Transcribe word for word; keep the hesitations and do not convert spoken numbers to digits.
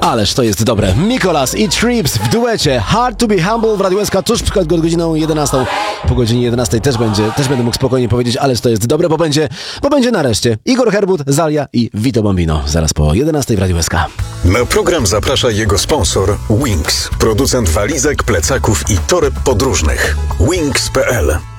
Ależ to jest dobre. Mikolas i Trips w duecie Hard to be Humble w Radiu S K tuż przed godziną jedenastą. Po godzinie jedenastej też będzie, też będę mógł spokojnie powiedzieć, ależ to jest dobre, bo będzie, bo będzie nareszcie Igor Herbut, Zalia i Vito Bambino. Zaraz po jedenastej w Radiu S K. Na program zaprasza jego sponsor Wings, producent walizek, plecaków i toreb podróżnych. Wings kropka p l